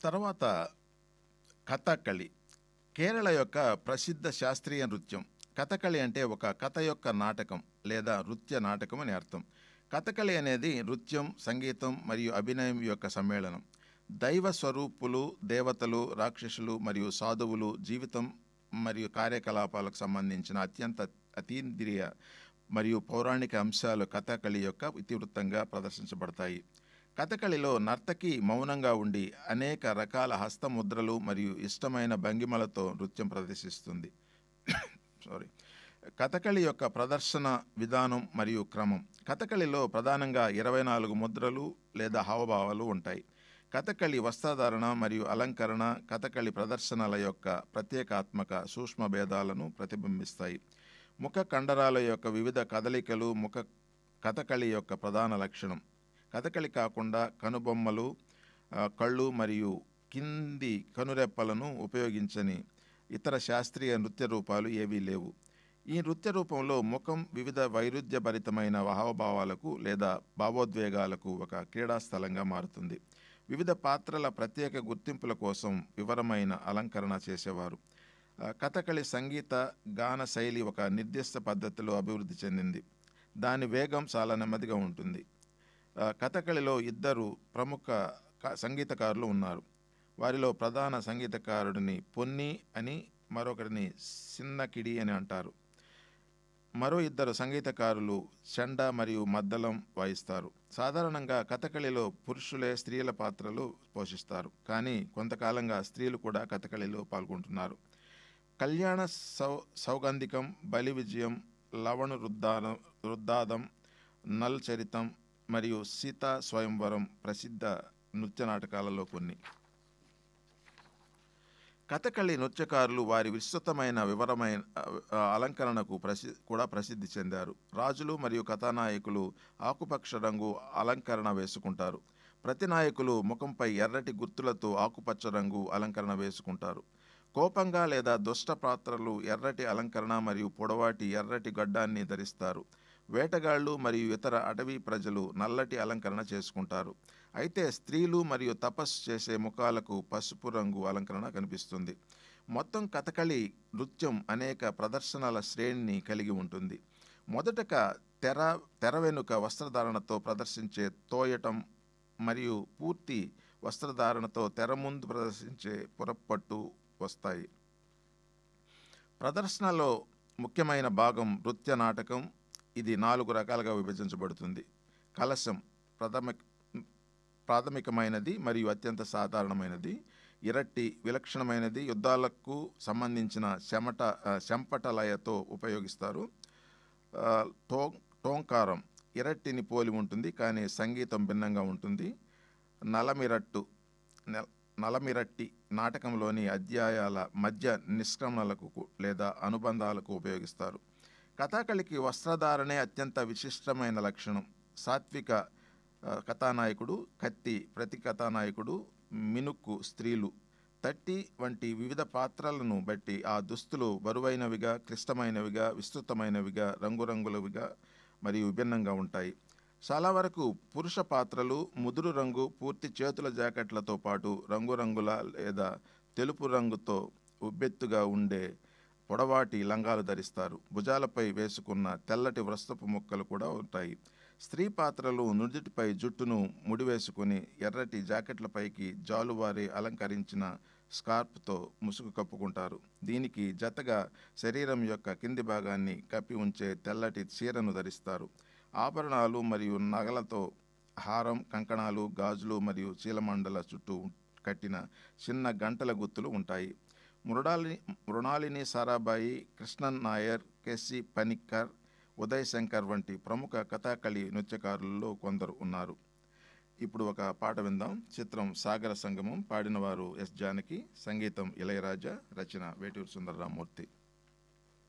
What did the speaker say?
తర్వాత కథకళి. కేరళ యొక్క ప్రసిద్ధ శాస్త్రీయ నృత్యం. కథకళి అంటే ఒక కథ యొక్క నాటకం లేదా నృత్య నాటకం అని అర్థం. కథకళి అనేది నృత్యం, సంగీతం మరియు అభినయం యొక్క సమ్మేళనం. దైవ స్వరూపులు, దేవతలు, రాక్షసులు మరియు సాధువులు జీవితం మరియు కార్యకలాపాలకు సంబంధించిన అతీంద్రియ మరియు పౌరాణిక అంశాలు కథకళి యొక్క ఇతివృత్తంగా ప్రదర్శించబడతాయి. కథకళిలో నర్తకి మౌనంగా ఉండి అనేక రకాల హస్తముద్రలు మరియు ఇష్టమైన భంగిమలతో నృత్యం ప్రదర్శిస్తుంది. కథకళి యొక్క ప్రదర్శన విధానం మరియు క్రమం. కథకళిలో ప్రధానంగా 24 ముద్రలు లేదా హావభావాలు ఉంటాయి. కథకళి వస్త్రధారణ మరియు అలంకరణ కథకళి ప్రదర్శనల యొక్క ప్రత్యేకాత్మక సూక్ష్మ భేదాలను ప్రతిబింబిస్తాయి. ముఖ కండరాల యొక్క వివిధ కదలికలు కథకళి యొక్క ప్రధాన లక్షణం. కథకళి కాకుండా కనుబొమ్మలు, కళ్ళు మరియు కింది కనురెప్పలను ఉపయోగించని ఇతర శాస్త్రీయ నృత్య రూపాలు ఏవీ లేవు. ఈ నృత్య రూపంలో ముఖం వివిధ వైరుధ్యభరితమైన హావభావాలకు లేదా భావోద్వేగాలకు ఒక క్రీడాస్థలంగా మారుతుంది. వివిధ పాత్రల ప్రత్యేక గుర్తింపుల కోసం వివరమైన అలంకరణ చేసేవారు. కథకళి సంగీత గాన శైలి ఒక నిర్దిష్ట పద్ధతిలో అభివృద్ధి చెందింది. దాని వేగం చాలా నెమ్మదిగా ఉంటుంది. కథకళిలో 2 ప్రముఖ సంగీతకారులు ఉన్నారు. వారిలో ప్రధాన సంగీతకారుడిని పొన్ని అని, మరొకరిని సిన్నకిడి అని అంటారు. మరో 2 సంగీతకారులు చెండ మరియు మద్దలం వాయిస్తారు. సాధారణంగా కథకళిలో పురుషులే స్త్రీల పాత్రలు పోషిస్తారు, కానీ కొంతకాలంగా స్త్రీలు కూడా కథకళిలో పాల్గొంటున్నారు. కళ్యాణ సౌగంధికం, బలి విజయం, లవణ రుద్దాదం, నల్ చరితం మరియు సీతా స్వయంవరం ప్రసిద్ధ నృత్య నాటకాలలో కొన్ని. కథకళి నృత్యకారులు వారి విస్తృతమైన వివరమైన అలంకరణకు కూడా ప్రసిద్ధి చెందారు. రాజులు మరియు కథానాయకులు ఆకుపక్ష రంగు అలంకరణ వేసుకుంటారు. ప్రతి నాయకులు ముఖంపై ఎర్రటి గుర్తులతో ఆకుపచ్చ రంగు అలంకరణ వేసుకుంటారు. కోపంగా లేదా దుష్ట పాత్రలు ఎర్రటి అలంకరణ మరియు పొడవాటి ఎర్రటి గడ్డాన్ని ధరిస్తారు. వేటగాళ్ళు మరియు ఇతర అటవీ ప్రజలు నల్లటి అలంకరణ చేసుకుంటారు. అయితే స్త్రీలు మరియు తపస్సు చేసే ముఖాలకు పసుపు రంగు అలంకరణ కనిపిస్తుంది. మొత్తం కథకళి నృత్యం అనేక ప్రదర్శనల శ్రేణిని కలిగి ఉంటుంది. మొదటగా తెర వెనుక వస్త్రధారణతో ప్రదర్శించే తోయటం మరియు పూర్తి వస్త్రధారణతో తెర ముందు ప్రదర్శించే పురప్పట్టు వస్తాయి. ప్రదర్శనలో ముఖ్యమైన భాగం నృత్య నాటకం. ఇది 4 రకాలుగా విభజించబడుతుంది. కలశం ప్రాథమికమైనది మరియు అత్యంత సాధారణమైనది. ఇరట్టి విలక్షణమైనది, యుద్ధాలకు సంబంధించిన శంపట లయతో ఉపయోగిస్తారు. టోంకారం ఇరట్టిని పోలి ఉంటుంది, కానీ సంగీతం భిన్నంగా ఉంటుంది. నలమిరట్టి నాటకంలోని అధ్యాయాల మధ్య నిష్క్రమణలకు లేదా అనుబంధాలకు ఉపయోగిస్తారు. కథాకళికి వస్త్రధారణే అత్యంత విశిష్టమైన లక్షణం. సాత్విక కథానాయకుడు, కత్తి ప్రతి కథానాయకుడు, మినుక్కు స్త్రీలు, తట్టి వంటి వివిధ పాత్రలను బట్టి ఆ దుస్తులు బరువైనవిగా, క్లిష్టమైనవిగా, విస్తృతమైనవిగా, రంగురంగులవిగా మరియు విభిన్నంగా ఉంటాయి. చాలా వరకు పురుష పాత్రలు ముదురు రంగు పూర్తి చేతుల జాకెట్లతో పాటు రంగురంగుల లేదా తెలుపు రంగుతో ఉబ్బెత్తుగా ఉండే పొడవాటి లంగాలు ధరిస్తారు. భుజాలపై వేసుకున్న తెల్లటి వస్త్రపు ముక్కలు కూడా ఉంటాయి. స్త్రీ పాత్రలు నుదుటిపై జుట్టును ముడివేసుకుని ఎర్రటి జాకెట్లపైకి జాలువారి అలంకరించిన స్కార్ప్తో ముసుగు కప్పుకుంటారు. దీనికి జతగా శరీరం యొక్క కింది భాగాన్ని కప్పి ఉంచే తెల్లటి చీరను ధరిస్తారు. ఆభరణాలు మరియు నగలతో హారం, కంకణాలు, గాజులు మరియు చీలమండల చుట్టూ కట్టిన చిన్న గంటల గుత్తులు ఉంటాయి. మృణాలిని సారాభాయి, కృష్ణన్ నాయర్, కెసి పనిక్కర్, ఉదయ్ శంకర్ వంటి ప్రముఖ కథాకళి నృత్యకారులలో కొందరు ఉన్నారు. ఇప్పుడు ఒక పాట విందాం. చిత్రం సాగర సంగమం. పాడినవారు ఎస్ జానకి, సంగీతం ఇళయరాజా, రచన వేటూరి సుందరరామూర్తి.